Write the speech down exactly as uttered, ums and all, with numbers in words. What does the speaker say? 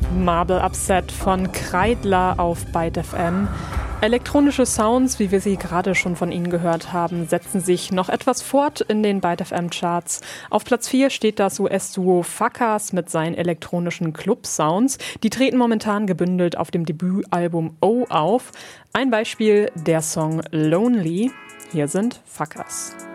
Marble Upset von Kreidler auf Byte F M. Elektronische Sounds, wie wir sie gerade schon von Ihnen gehört haben, setzen sich noch etwas fort in den Byte F M-Charts. Auf Platz vier steht das U S-Duo Fuckers mit seinen elektronischen Club-Sounds. Die treten momentan gebündelt auf dem Debütalbum O auf. Ein Beispiel, der Song Lonely. Hier sind Fuckers.